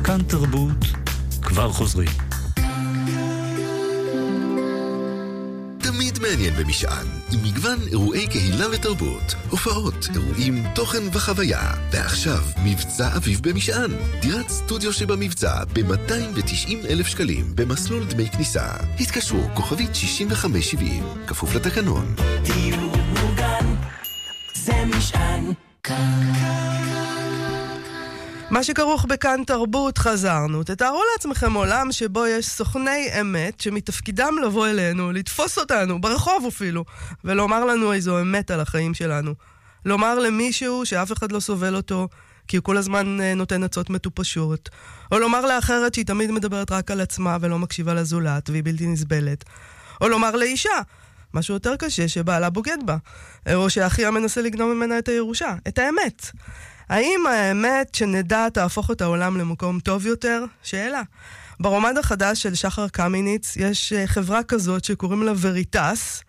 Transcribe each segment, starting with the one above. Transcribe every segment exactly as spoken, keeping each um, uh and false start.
כאן תרבות, כבר חוזרים. תמיד מעניין במשען, עם מגוון אירועי קהילה ותרבות, הופעות, אירועים, תוכן וחוויה. ועכשיו, מבצע אביב במשען. דירת סטודיו שבמבצע ב-מאתיים ותשעים אלף שקלים, במסלול דמי כניסה. התקשרו, כוכבית שישים וחמש שבעים, כפוף לתקנון. דיור מוגן, זה משען. מה שכרוך בכאן תרבות, חזרנו. תתארו לעצמכם עולם שבו יש סוכני אמת שמתפקידם לבוא אלינו, לתפוס אותנו, ברחוב אפילו, ולומר לנו איזו אמת על החיים שלנו. לומר למישהו שאף אחד לא סובל אותו, כי הוא כל הזמן נותן עצות מטופשות. או לומר לאחרת שהיא תמיד מדברת רק על עצמה ולא מקשיבה לזולת, והיא בלתי נסבלת. או לומר לאישה, משהו יותר קשה שבעלה בוגד בה. או שאחיה מנסה לגנוב ממנה את הירושה, את האמת. האם האמת שנדע תהפוך את העולם למקום טוב יותר? שאלה. ברומן החדש של שחר קמיניץ יש חברה כזאת שקוראים לה וריטס.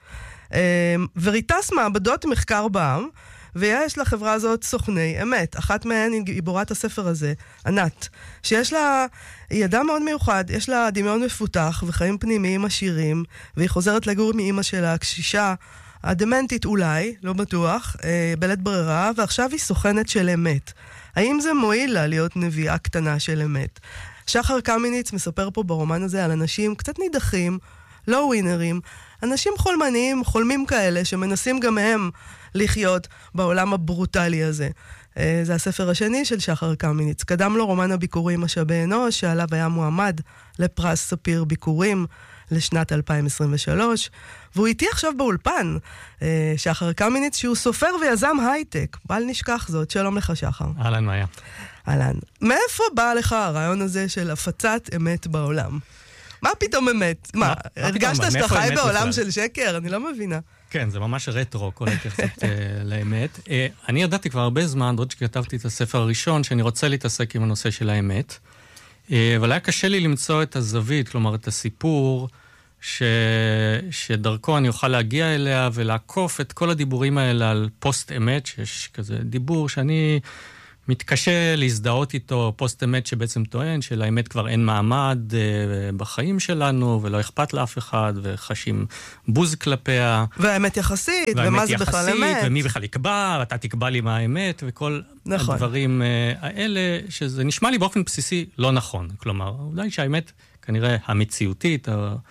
וריטס מעבדות מחקר בעם, ויש לחברה הזאת סוכני אמת. אחת מהן היא גיבורת הספר הזה, ענת, שיש לה, היא ידע מאוד מיוחד, יש לה דמיון מפותח וחיים פנימיים עשירים, והיא חוזרת לגור מאמא שלה, הקשישה, הדמנטית אולי, לא בטוח, אה, בלית ברירה, ועכשיו היא סוכנת של אמת. האם זה מועיל לה להיות נביאה קטנה של אמת? שחר קמיניץ מספר פה ברומן הזה על אנשים קצת נידחים, לא ווינרים, אנשים חולמניים, חולמים כאלה, שמנסים גם הם לחיות בעולם הברוטלי הזה. אה, זה הספר השני של שחר קמיניץ. קדם לו רומן הביקורים משאבי אנוש, שעליו היה מועמד לפרס ספיר ביקורים לשנת אלפיים עשרים ושלוש, והוא איתי עכשיו באולפן, שחר קמיניץ, שהוא סופר ויזם הייטק. בל נשכח זאת. שלום לך, שחר. אהלן, מאיה. אהלן. מאיפה בא לך הרעיון הזה של הפצת אמת בעולם? מה פתאום אמת? מה, הרגשת שאתה חי בעולם של שקר? אני לא מבינה. כן, זה ממש רטרו, כל ההתייחסות לאמת. אני ידעתי כבר הרבה זמן, עוד שכתבתי את הספר הראשון, שאני רוצה להתעסק עם הנושא של האמת, אבל היה קשה לי למצוא את הזווית, כלומר, את הסיפור, ש... שדרכו אני אוכל להגיע אליה ולעקוף את כל הדיבורים האלה על פוסט אמת, שיש כזה דיבור שאני מתקשה להזדהות איתו, פוסט אמת שבעצם טוען שלאמת כבר אין מעמד בחיים שלנו, ולא אכפת לאף אחד, וחשים בוז כלפיה. והאמת יחסית, ומה זה בכלל אמת. ומי בכלל יקבע, ואתה תקבע לי מה האמת, וכל נכון. הדברים האלה, שזה נשמע לי באופן בסיסי לא נכון. כלומר, אולי שהאמת כנראה המציאותית,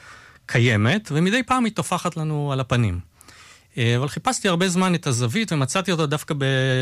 קיימת, ומדי פעם היא תופחת לנו על הפנים. אבל חיפשתי הרבה זמן את הזווית, ומצאתי אותו דווקא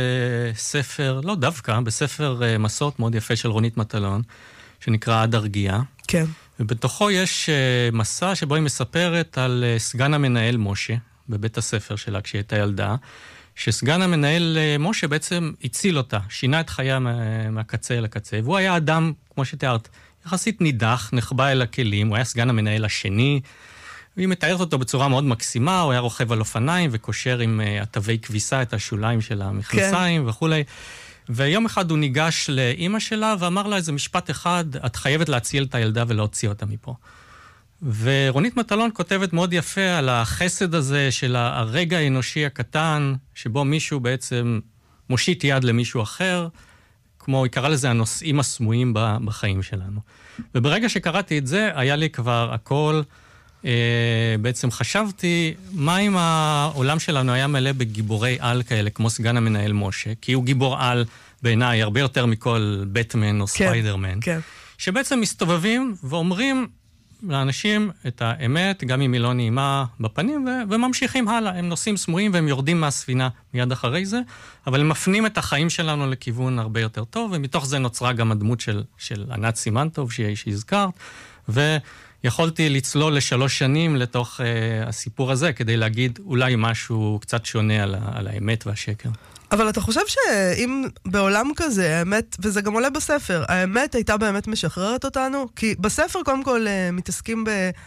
בספר, לא דווקא, בספר מסעות מאוד יפה של רונית מטלון, שנקרא עד הרגיעה. כן. ובתוכו יש מסע שבו היא מספרת על סגן המנהל משה, בבית הספר שלה כשהיא הייתה ילדה, שסגן המנהל משה בעצם הציל אותה, שינה את חייה מהקצה אל הקצה, והוא היה אדם, כמו שתיארת, יחסית נידח, נחבא אל הכלים, הוא היה סגן המנהל השני, והיא מתארת אותו בצורה מאוד מקסימה, הוא היה רוכב על אופניים וקושר עם עטבי כביסה את השוליים של המכנסיים כן. וכו'. ויום אחד הוא ניגש לאמא שלה ואמר לה איזה משפט אחד, את חייבת להציל את הילדה ולהוציא אותה מפה. ורונית מטלון כותבת מאוד יפה על החסד הזה של הרגע האנושי הקטן, שבו מישהו בעצם מושיט יד למישהו אחר, כמו היא קראה לזה הנושאים הסמויים בחיים שלנו. וברגע שקראתי את זה, היה לי כבר הכל, אה, בעצם חשבתי, מה אם העולם שלנו היה מלא בגיבורי על כאלה, כמו סגן המנהל משה, כי הוא גיבור על בעיניי הרבה יותר מכל בטמן או כן, ספיידרמן, כן. שבעצם מסתובבים ואומרים לאנשים את האמת, גם אם היא לא נעימה בפנים, ו- וממשיכים הלאה. הם נושאים סמויים והם יורדים מהספינה מיד אחרי זה, אבל הם מפנים את החיים שלנו לכיוון הרבה יותר טוב, ומתוך זה נוצרה גם הדמות של, של ענת סימנטוב, שהזכרת, ויכולתי לצלול לשלוש שנים לתוך uh, הסיפור הזה, כדי להגיד אולי משהו קצת שונה על, ה- על האמת והשקר. אבל אתה חושב שאם בעולם כזה, האמת, וזה גם עולה בספר, האמת הייתה באמת משחררת אותנו? כי בספר קודם כל מתעסקים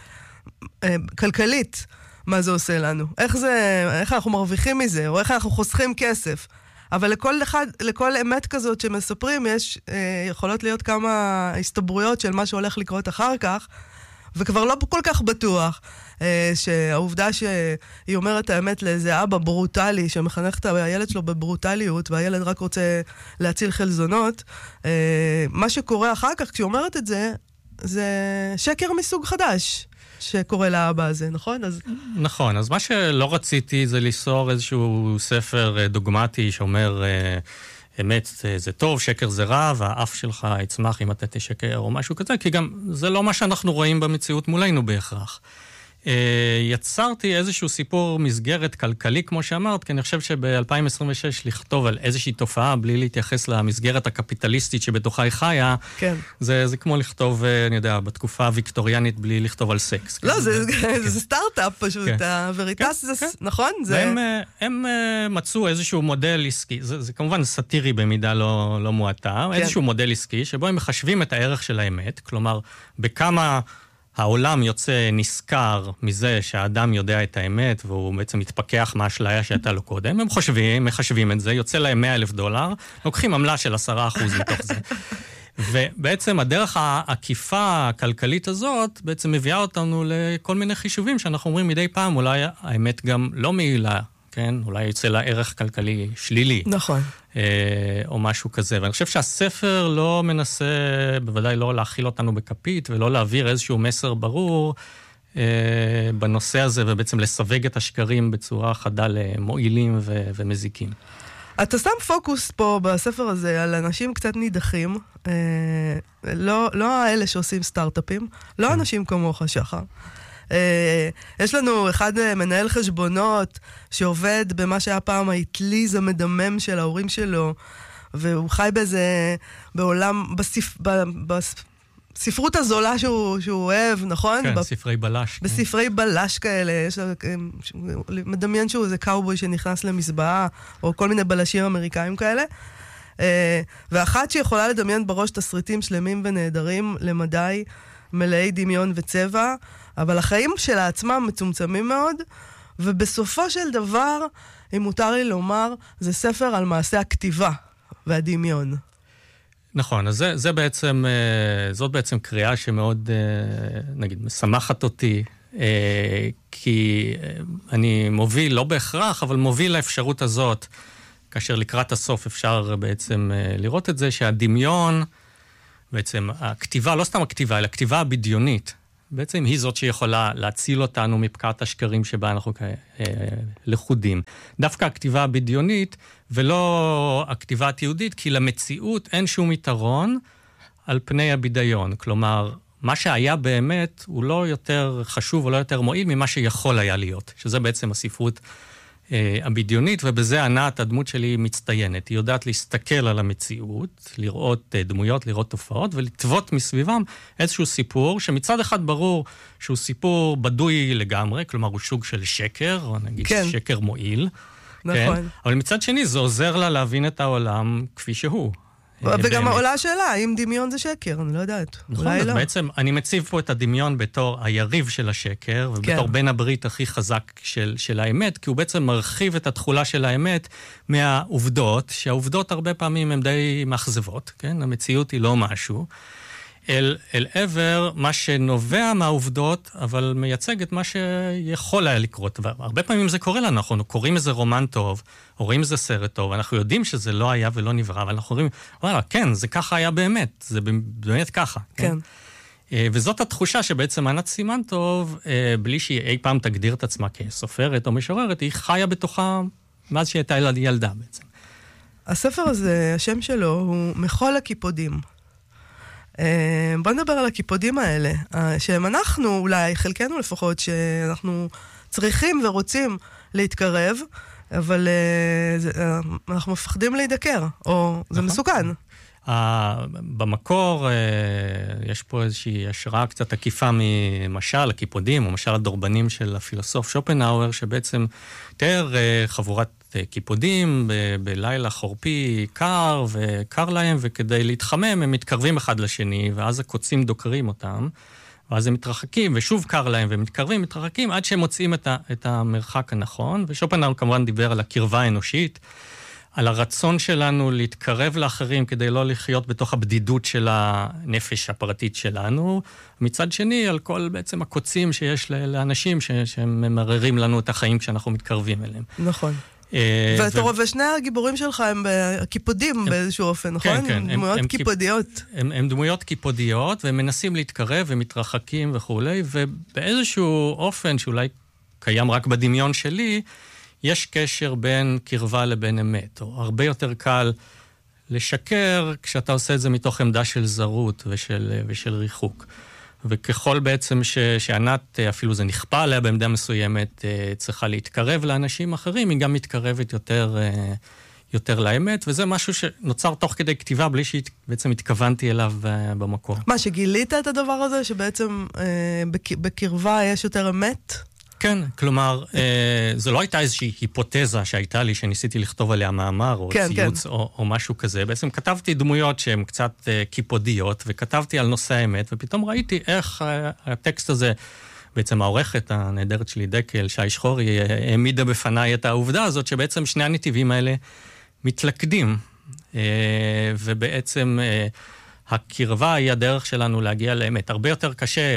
בכלכלית, מה זה עושה לנו. איך זה, איך אנחנו מרוויחים מזה, או איך אנחנו חוסכים כסף. אבל לכל אחד, לכל אמת כזאת שמספרים, יש, יכולות להיות כמה הסתברויות של מה שהולך לקרות אחר כך, וכבר לא כל כך בטוח שהעובדה שהיא אומרת האמת לאיזה אבא ברוטלי, שמחנך את הילד שלו בברוטליות, והילד רק רוצה להציל חלזונות, מה שקורה אחר כך כשהיא אומרת את זה, זה שקר מסוג חדש. שקורה לאבא הזה, נכון? אז... נכון, אז מה שלא רציתי זה ליצור איזשהו ספר דוגמטי שאומר אמת זה טוב, שקר זה רע, והאף שלך יצמח אם אתה תשקר או משהו כזה, כי גם זה לא מה שאנחנו רואים במציאות מולנו בהכרח. יצרתי איזשהו סיפור מסגרת כלכלי, כמו שאמרת, כי אני חושב שב-אלפיים עשרים ושש לכתוב על איזושהי תופעה, בלי להתייחס למסגרת הקפיטליסטית שבתוכה היא חיה, כן. זה, זה כמו לכתוב, אני יודע, בתקופה הוויקטוריאנית בלי לכתוב על סקס. לא, כן? זה, כן. זה סטארט-אפ פשוט, כן. הווריטס כן, זה, כן. נכון? זה... והם הם, מצאו איזשהו מודל עסקי, זה, זה כמובן סאטירי במידה לא, לא מועטה, כן. איזשהו מודל עסקי, שבו הם מחשבים את הערך של האמת, כלומר, בכמה... העולם יוצא נשכר מזה שהאדם יודע את האמת, והוא בעצם מתפכח מהאשליה שהייתה לו קודם. הם חושבים, מחשבים את זה, יוצא להם מאה אלף דולר, לוקחים עמלה של עשרה אחוז מתוך זה. ובעצם הדרך העקיפה הכלכלית הזאת, בעצם מביאה אותנו לכל מיני חישובים, שאנחנו אומרים מדי פעם, אולי האמת גם לא מעילה, כן? אולי יוצא לה ערך כלכלי שלילי. נכון. או משהו כזה. ואני חושב שהספר לא מנסה, בוודאי לא להכיל אותנו בכפית, ולא להעביר איזשהו מסר ברור בנושא הזה, ובעצם לסווג את השקרים בצורה חדה למועילים ו- ומזיקים. אתה שם פוקוס פה בספר הזה על אנשים קצת נידחים, לא, לא האלה שעושים סטארט-אפים, לא אנשים כמוך שחר. יש לנו אחד מנהל חשבונות שעובד במה שהיה פעם האטליז המדמם של ההורים שלו, והוא חי באיזה, בעולם, בספ... בספרות הזולה שהוא, שהוא אוהב, נכון? כן, ב... ספרי בלש. בספרי כן. בלש כאלה, יש לו, מדמיין שהוא איזה קאובוי שנכנס למזבעה, או כל מיני בלשים אמריקאים כאלה. ואחת שיכולה לדמיין בראש תסריטים שלמים ונהדרים למדי, מלאי דמיון וצבע, אבל החיים שלה עצמם מצומצמים מאוד, ובסופו של דבר, אם מותר לי לומר, זה ספר על מעשה הכתיבה והדמיון. נכון, אז זה, זה בעצם, זאת בעצם קריאה שמאוד, נגיד, משמחת אותי, כי אני מוביל, לא בהכרח, אבל מוביל לאפשרות הזאת, כאשר לקראת הסוף אפשר בעצם לראות את זה, שהדמיון, בעצם הכתיבה, לא סתם הכתיבה, אלא הכתיבה הבדיונית, בעצם היא זאת שיכולה להציל אותנו מפקעת השקרים שבה אנחנו לחודים. דווקא הכתיבה הבדיונית, ולא הכתיבה התיעודית, כי למציאות אין שום יתרון על פני הבידיון. כלומר, מה שהיה באמת הוא לא יותר חשוב או לא יותר מועיל ממה שיכול היה להיות, שזה בעצם הספרות הבדיונית, ובזה ענת, הדמות שלי מצטיינת. היא יודעת להסתכל על המציאות, לראות דמויות, לראות תופעות, ולטוות מסביבם איזשהו סיפור, שמצד אחד ברור שהוא סיפור בדוי לגמרי, כלומר הוא סוג של שקר, או נגיד כן. שקר מועיל. נכון. כן? אבל מצד שני זה עוזר לה להבין את העולם כפי שהוא. וגם עולה השאלה, האם דמיון זה שקר? אני לא יודעת. נכון, אז לא. בעצם אני מציב פה את הדמיון בתור היריב של השקר, ובתור כן. בן הברית הכי חזק של, של האמת, כי הוא בעצם מרחיב את התחולה של האמת מהעובדות, שהעובדות הרבה פעמים הן די מאכזבות, כן? המציאות היא לא משהו, אל, אל עבר מה שנובע מהעובדות, אבל מייצג את מה שיכול היה לקרות. והרבה פעמים זה קורה לנו, אנחנו קוראים איזה רומן טוב, או רואים איזה סרט טוב, אנחנו יודעים שזה לא היה ולא נברא, אבל אנחנו אומרים, וואלה, כן, זה ככה היה באמת, זה באמת ככה. כן. כן? וזאת התחושה שבעצם ענת סימנטוב, בלי שהיא אי פעם תגדיר את עצמה כסופרת או משוררת, היא חיה בתוכה מאז שהיא הייתה ילדה בעצם. הספר הזה, השם שלו הוא מכל הקיפודים. בוא נדבר על הקיפודים האלה, שהם אנחנו, אולי חלקנו לפחות, שאנחנו צריכים ורוצים להתקרב, אבל אנחנו מפחדים להידקר, או זה מסוכן. במקור יש פה איזושהי השראה קצת עקיפה ממשל הקיפודים, או משל הדורבנים של הפילוסוף שופנהאואר, שבעצם תיאר חבורת קיפודים ב- בלילה חורפי קר וקר להם, וכדי להתחמם הם מתקרבים אחד לשני, ואז הקוצים דוקרים אותם, ואז הם מתרחקים, ושוב קר להם, והם מתקרבים, מתרחקים, עד שהם מוצאים את, ה- את המרחק הנכון, ושופנהאואר כמובן דיבר על הקרבה האנושית, על הרצון שלנו להתקרב לאחרים כדי לא לחיות בתוך הבדידות של הנפש הפרטית שלנו. מצד שני, על כל בעצם הקוצים שיש לאנשים שהם ממררים לנו את החיים כשאנחנו מתקרבים אליהם. נכון. ושני הגיבורים שלך הם קיפודים באיזשהו אופן, נכון? כן, כן. דמויות קיפודיות. הם דמויות קיפודיות, והם מנסים להתקרב ומתרחקים וכו', ובאיזשהו אופן שאולי קיים רק בדמיון שלי, יש קשר בין קרבה לבין אמת, או הרבה יותר קל לשקר כשאתה עושה את זה מתוך עמדה של זרות ושל, ושל ריחוק. וככל בעצם ש, שענת, אפילו זה נכפה עליה בעמדה מסוימת, צריכה להתקרב לאנשים אחרים, היא גם מתקרבת יותר, יותר לאמת, וזה משהו שנוצר תוך כדי כתיבה, בלי שבעצם התכוונתי אליו במקור. מה, שגילית את הדבר הזה, שבעצם בקרבה יש יותר אמת? כן, כלומר, זו לא הייתה איזושהי היפותזה שהייתה לי, שניסיתי לכתוב עליה מאמר, או כן, ציוץ, כן. או, או משהו כזה. בעצם כתבתי דמויות שהן קצת קיפודיות, וכתבתי על נושא האמת, ופתאום ראיתי איך הטקסט הזה, בעצם העורכת הנהדרת שלי, דקל, שי שחורי, העמידה בפניי את העובדה הזאת, שבעצם שני הנתיבים האלה מתלכדים, ובעצם הקרבה היא הדרך שלנו להגיע לאמת. הרבה יותר קשה,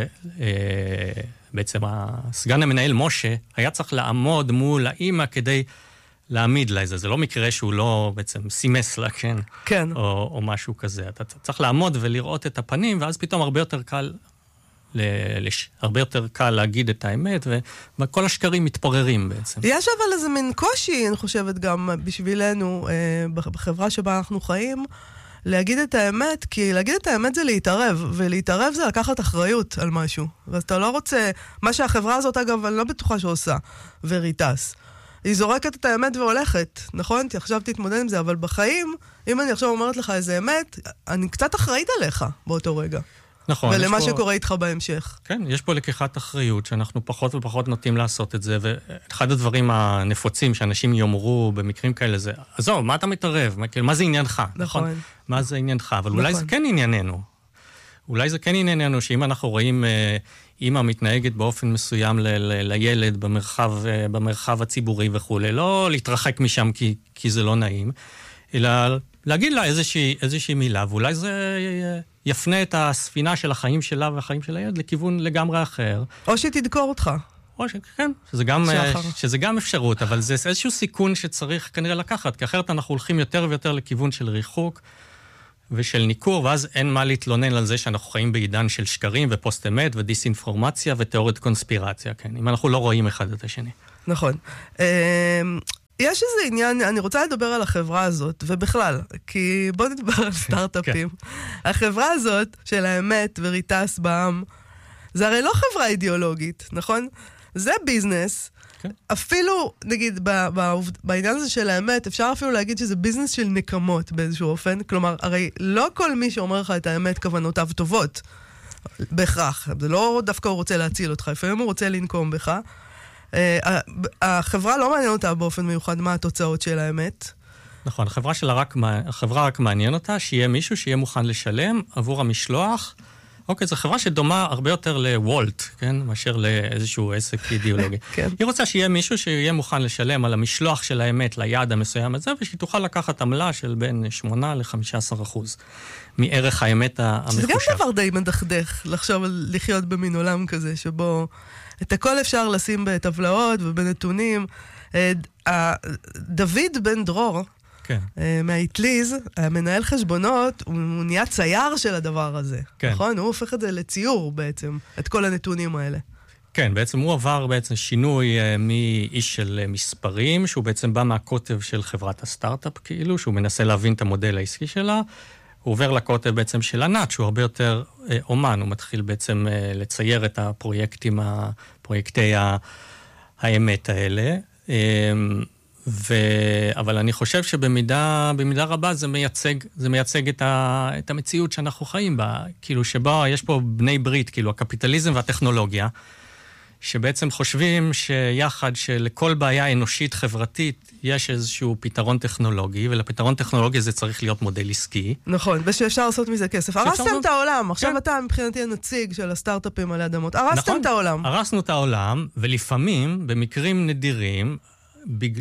בעצם הסגן המנהל משה היה צריך לעמוד מול האמא כדי להעמיד לה את זה. זה לא מקרה שהוא לא בעצם סימס לה, כן? כן. או, או משהו כזה. אתה צריך לעמוד ולראות את הפנים, ואז פתאום הרבה יותר קל, לש... הרבה יותר קל להגיד את האמת, וכל השקרים מתפוררים בעצם. יש אבל איזה מין קושי, אני חושבת גם בשבילנו, בחברה שבה אנחנו חיים, להגיד את האמת, כי להגיד את האמת זה להתערב, ולהתערב זה לקחת אחריות על משהו. ואז אתה לא רוצה, מה שהחברה הזאת אגב, אני לא בטוחה שעושה, וריטס. היא זורקת את האמת והולכת, נכון? עכשיו תתמודד עם זה, אבל בחיים, אם אני עכשיו אומרת לך איזה אמת, אני קצת אחראית עליך באותו רגע. נכון. ולמה פה... שקורה איתך בהמשך. כן, יש פה לקיחת אחריות, שאנחנו פחות ופחות נוטים לעשות את זה, ואחד הדברים הנפוצים שאנשים יאמרו במקרים כאלה זה, עזוב, מה אתה מתערב? מה, מה זה עניינך? נכון. נכון? מה זה עניינך? אבל נכון. אולי זה כן ענייננו. אולי זה כן ענייננו, שאם אנחנו רואים אה, אמא מתנהגת באופן מסוים ל- ל- לילד במרחב, אה, במרחב הציבורי וכו', לא להתרחק משם כי, כי זה לא נעים, אלא להגיד לה איזושהי, איזושהי מילה, ואולי זה יפנה את הספינה של החיים שלה והחיים של הילד לכיוון לגמרי אחר. או שתדקור אותך. או שכן, שזה גם, שזה גם אפשרות, אבל זה איזשהו סיכון שצריך כנראה לקחת, כי אחרת אנחנו הולכים יותר ויותר לכיוון של ריחוק ושל ניכור, ואז אין מה להתלונן על זה שאנחנו חיים בעידן של שקרים ופוסט אמת ודיסאינפורמציה ותיאוריות קונספירציה, כן, אם אנחנו לא רואים אחד את השני. נכון. יש איזה עניין, אני רוצה לדבר על החברה הזאת, ובכלל, כי בוא נדבר על סטארט-אפים. החברה הזאת של האמת וריטס בעם, זה הרי לא חברה אידיאולוגית, נכון? זה ביזנס. אפילו, נגיד, בעניין הזה של האמת, אפשר אפילו להגיד שזה ביזנס של נקמות באיזשהו אופן. כלומר, הרי לא כל מי שאומר לך את האמת כוונותיו טובות, בהכרח. זה לא דווקא הוא רוצה להציל אותך, לפעמים הוא רוצה לנקום בך. החברה לא מעניין אותה באופן מיוחד מה התוצאות של האמת. נכון, החברה שלה רק, החברה רק מעניין אותה שיהיה מישהו שיהיה מוכן לשלם עבור המשלוח. אוקיי, זו חברה שדומה הרבה יותר לוולט, כן? מאשר לאיזשהו עסק אידיאולוגי. כן. היא רוצה שיהיה מישהו שיהיה מוכן לשלם על המשלוח של האמת ליעד המסוים הזה, ושהיא תוכל לקחת עמלה של בין שמונה ל-חמישה עשר אחוז מערך האמת המחושב. זה גם דבר די מדכדך, לחשוב על לחיות במין עולם כזה, שבו את הכל אפשר לשים בטבלאות ובנתונים. דוד בן דרור, כן. מהאטליז, המנהל חשבונות, הוא נהיה צייר של הדבר הזה. כן. נכון? הוא הופך את זה לציור בעצם, את כל הנתונים האלה. כן, בעצם הוא עבר בעצם שינוי מאיש של מספרים, שהוא בעצם בא מהקוטב של חברת הסטארט-אפ, כאילו, שהוא מנסה להבין את המודל העסקי שלה. הוא עובר לקוטב בעצם של ענת, שהוא הרבה יותר אומן, הוא מתחיל בעצם לצייר את הפרויקטים, הפרויקטי האמת האלה. ו... אבל אני חושב שבמידה במידה רבה זה מייצג, זה מייצג את, ה... את המציאות שאנחנו חיים בה, כאילו שבה יש פה בני ברית, כאילו הקפיטליזם והטכנולוגיה, שבעצם חושבים שיחד שלכל בעיה אנושית חברתית יש איזשהו פתרון טכנולוגי, ולפתרון טכנולוגי זה צריך להיות מודל עסקי. נכון, ושאפשר לעשות מזה כסף. הרסתם את העולם, עכשיו אתה מבחינתי הנציג של הסטארט-אפים עלי אדמות. הרסתם את העולם. הרסנו את העולם, ולפעמים, במקרים נדירים,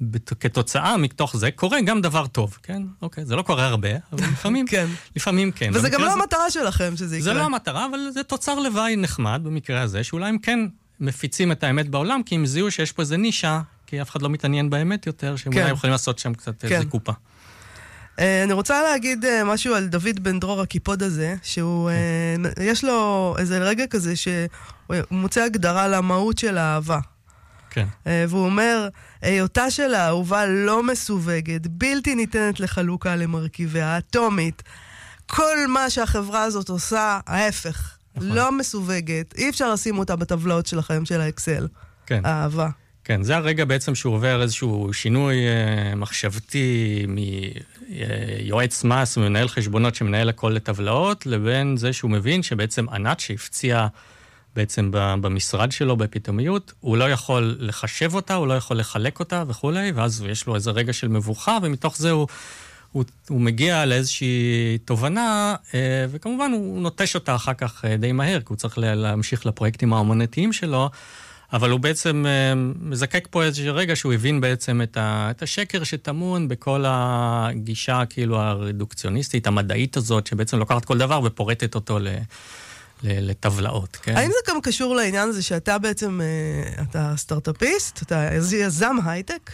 כתוצאה מתוך זה קורה גם דבר טוב, כן? אוקיי, זה לא קורה הרבה, אבל לפעמים כן. לפעמים כן. וזה גם לא המטרה שלכם שזה יקרה. זה לא המטרה, אבל זה תוצר לוואי נחמד במקרה הזה, שאולי הם כן מפיצים את האמת בעולם, כי הם זיהו שיש פה איזה נישה, כי אף אחד לא מתעניין באמת יותר, שהם אולי יכולים לעשות שם קצת איזה קופה. אני רוצה להגיד משהו על דוד בן דרור הקיפוד הזה, שהוא, יש לו איזה רגע כזה שהוא מוצא הגדרה למהות של האהבה. כן. והוא אומר, היותה של האהובה לא מסווגת, בלתי ניתנת לחלוקה למרכיביה, אטומית. כל מה שהחברה הזאת עושה, ההפך, לא מסווגת. אי אפשר לשים אותה בטבלאות שלכם, של האקסל. כן. האהבה. כן, זה הרגע בעצם שהוא עובר איזשהו שינוי אה, מחשבתי מיועץ מס ומנהל חשבונות שמנהל הכל לטבלאות, לבין זה שהוא מבין שבעצם ענת שהפציע בעצם במשרד שלו בפתאומיות, הוא לא יכול לחשב אותה, הוא לא יכול לחלק אותה וכו', ואז יש לו איזה רגע של מבוכה, ומתוך זה הוא, הוא, הוא מגיע לאיזושהי תובנה, אה, וכמובן הוא נוטש אותה אחר כך אה, די מהר, כי הוא צריך להמשיך לפרויקטים האמנותיים שלו, אבל הוא בעצם מזקק פה איזשהו רגע שהוא הבין בעצם את, ה, את השקר שטמון בכל הגישה כאילו הרדוקציוניסטית, המדעית הזאת, שבעצם לוקחת כל דבר ופורטת אותו ל, ל, לטבלאות. כן? האם זה גם קשור לעניין הזה שאתה בעצם, אתה סטארט-אפיסט, אתה יזם הייטק,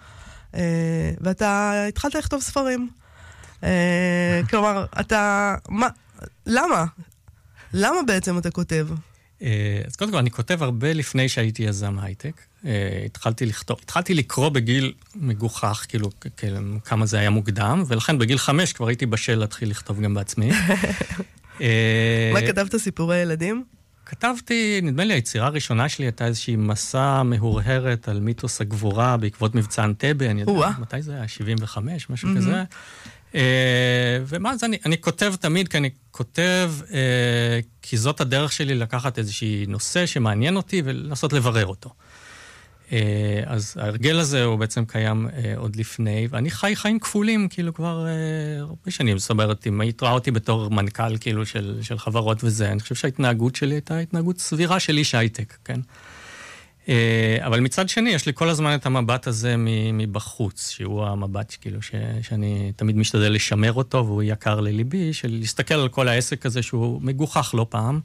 ואתה התחלת לכתוב ספרים. כלומר, אתה, מה, למה? למה בעצם אתה כותב? אז קודם כל, אני כותב הרבה לפני שהייתי יזם הייטק. התחלתי לכתוב, התחלתי לקרוא בגיל מגוחך, כאילו, כמה זה היה מוקדם, ולכן בגיל חמש כבר הייתי בשל להתחיל לכתוב גם בעצמי. מה כתבת סיפורי ילדים? כתבתי, נדמה לי, היצירה הראשונה שלי הייתה איזושהי מסע מהורהרת על מיתוס הגבורה בעקבות מבצע אנטבה, אני יודע, מתי זה היה? שבעים וחמש, משהו כזה. ומה זה, אני, אני כותב תמיד, כי אני כותב, כי זאת הדרך שלי לקחת איזושהי נושא שמעניין אותי ולנסות לברר אותו. אז ההרגל הזה הוא בעצם קיים עוד לפני, ואני חי חיים כפולים, כאילו כבר הרבה שנים, זאת אומרת, אם היית ראה אותי בתור מנכ"ל, כאילו, של, של חברות וזה, אני חושב שההתנהגות שלי הייתה התנהגות סבירה של איש הייטק, כן? אבל מצד שני, יש לי כל הזמן את המבט הזה מבחוץ, שהוא המבט כאילו ש, שאני תמיד משתדל לשמר אותו, והוא יקר לליבי, של להסתכל על כל העסק הזה שהוא מגוחך לא פעם,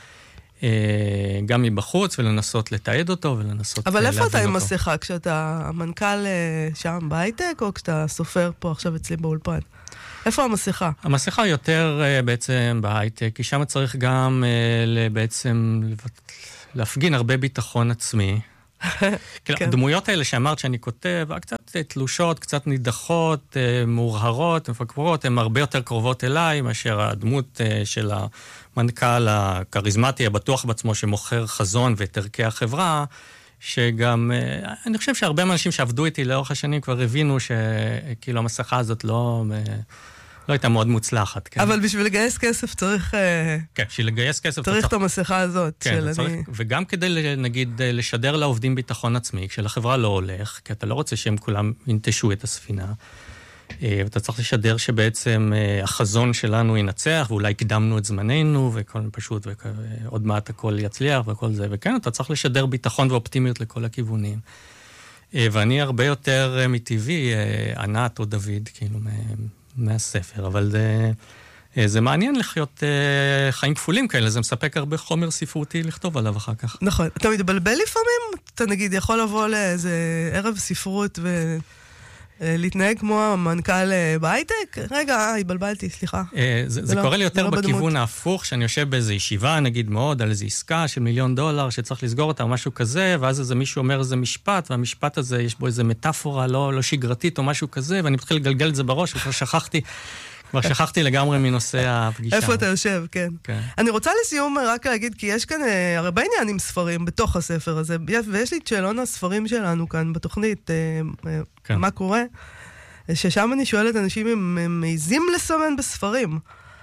גם מבחוץ, ולנסות לתעד אותו, ולנסות אבל איפה אתה עם מסכה? כשאתה מנכ"ל שם בהייטק, או כשאתה סופר פה עכשיו אצלי באולפן? איפה המסכה? המסכה יותר בעצם בהייטק, כי שם צריך גם בעצם להפגין הרבה ביטחון עצמי. הדמויות האלה שאמרת שאני כותב, קצת תלושות, קצת נידחות, מאורהרות, מפקברות, הן הרבה יותר קרובות אליי, מאשר הדמות של המנכ"ל הכריזמטי, הבטוח בעצמו, שמוכר חזון ואת ערכי החברה, שגם, אני חושב שהרבה אנשים שעבדו איתי לאורך השנים כבר הבינו שכאילו המסכה הזאת לא... לא הייתה מאוד מוצלחת, כן. אבל בשביל לגייס כסף צריך... כן, בשביל לגייס כסף... צריך את המסכה הזאת. כן, צריך, וגם כדי, נגיד, לשדר לעובדים ביטחון עצמי, כשלחברה לא הולך, כי אתה לא רוצה שהם כולם ינטשו את הספינה, ואתה צריך לשדר שבעצם החזון שלנו ינצח, ואולי הקדמנו את זמננו, וכל פשוט, ועוד מעט הכל יצליח, וכל זה, וכן, אתה צריך לשדר ביטחון ואופטימיות לכל הכיוונים. ואני הרבה יותר מטבעי, ענת או דוד, כאילו, מהספר, אבל זה, זה מעניין לחיות אה, חיים כפולים כאלה, זה מספק הרבה חומר ספרותי לכתוב עליו אחר כך. נכון. אתה מתבלבל לפעמים? אתה נגיד יכול לבוא לאיזה ערב ספרות ולהתנהג כמו המנכ"ל בהייטק? רגע, התבלבלתי, סליחה. אה, זה, זה, זה לא, קורה לי יותר לא בכיוון בדמות. ההפוך, שאני יושב באיזו ישיבה, נגיד מאוד, על איזו עסקה של מיליון דולר שצריך לסגור אותה או משהו כזה, ואז איזה מישהו אומר איזה משפט, והמשפט הזה יש בו איזה מטאפורה לא, לא שגרתית או משהו כזה, ואני מתחיל לגלגל את זה בראש, וכבר שכחתי, כבר שכחתי לגמרי מנושא הפגישה. איפה אתה יושב, כן. כן. אני רוצה לסיום רק להגיד, כי יש כאן הרבה עניינים ספרים בתוך הספר הזה, ויש לי את שאלון הספרים שלנו כאן בתוכנית, כן. מה קורה? ששם אני שואלת אנשים אם הם מעיזים לסמן בספרים.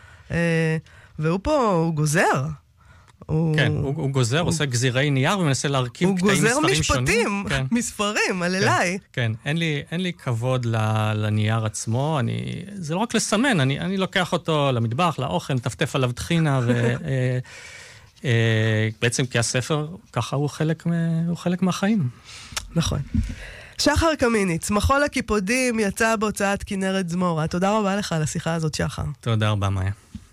והוא פה, הוא גוזר. כן, הוא, הוא גוזר, הוא עושה גזירי נייר ומנסה להרכיב קטעים מספרים שונים. הוא גוזר משפטים, כן. מספרים, על אליי. כן, כן. אין לי, אין לי כבוד לנייר עצמו, אני, זה לא רק לסמן, אני, אני לוקח אותו למטבח, לאוכל, מטפטף עליו תחינה, ובעצם כי הספר, ככה הוא חלק, הוא חלק מהחיים. נכון. שחר קמיניץ, מחול הקיפודים יצא בהוצאת כנרת זמורה. תודה רבה לך על השיחה הזאת, שחר. תודה רבה, מאיה.